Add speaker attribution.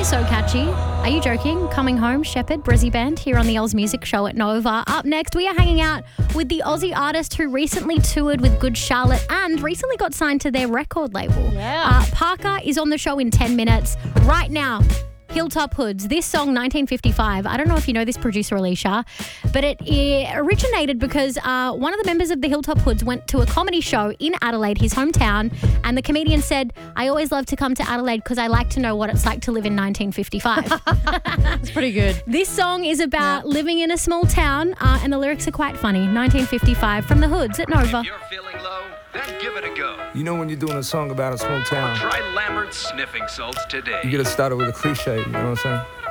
Speaker 1: So catchy. Are you joking? Coming Home, Shepherd, Brizzy Band here on the Oz Music Show at Nova. Up next, we are hanging out with the Aussie artist who recently toured with Good Charlotte and recently got signed to their record label.
Speaker 2: Yeah.
Speaker 1: Parker is on the show in 10 minutes. Right now, Hilltop Hoods. This song, 1955. I don't know if you know this producer, Alicia, but it originated because one of the members of the Hilltop Hoods went to a comedy show in Adelaide, his hometown, and the comedian said, I always love to come to Adelaide because I like to know what it's like to live in 1955.
Speaker 2: It's pretty good.
Speaker 1: This song is about living in a small town, and the lyrics are quite funny. 1955 from the Hoods at Nova.
Speaker 3: If you're feeling low, then give it a go.
Speaker 4: You know when you're doing a song about a small town,
Speaker 3: Try Lambert's sniffing salts today.
Speaker 4: you gotta start it with a cliche, you know what I'm saying?